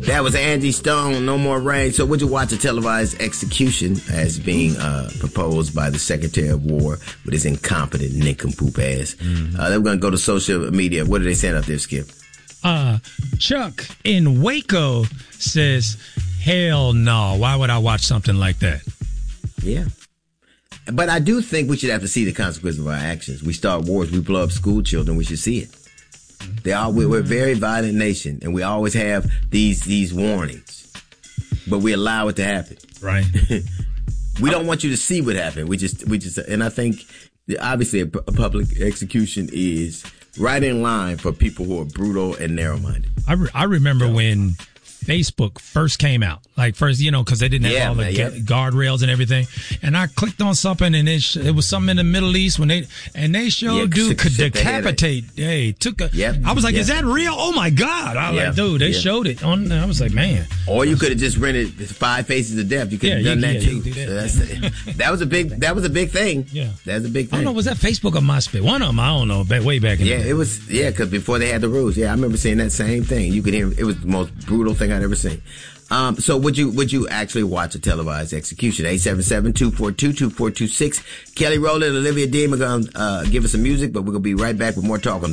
That was Angie Stone, No More Rain. So would you watch a televised execution as being proposed by the Secretary of War with his incompetent nincompoop ass? Then we're going to go to social media. What are they saying up there, Skip? Chuck in Waco says, hell no. Why would I watch something like that? Yeah. But I do think we should have to see the consequences of our actions. We start wars. We blow up school children. We should see it. We're a very violent nation, and we always have these warnings, but we allow it to happen. Right. We don't want you to see what happened. We just, and I think obviously a public execution is right in line for people who are brutal and narrow-minded. I remember when Facebook first came out, like first, because they didn't have all the guardrails and everything. And I clicked on something, and it was something in the Middle East when they showed dude could decapitate. Hey, I was like, is that real? Oh my God! I was like, dude, they showed it on. I was like, man. Or you could have just rented 5 Faces of Death. You could have done that too. So that was a big thing. Yeah, that's a big thing. I don't know, was that Facebook or MySpace? One of them, I don't know. Way back in the day. It was. Yeah, because before they had the rules. Yeah, I remember seeing that same thing. You could hear it was the most brutal thing I'd ever seen. So would you actually watch a televised execution? 877-242-2426. Kelly Rowland and Olivia Dean are going to give us some music, but we're going to be right back with more talk on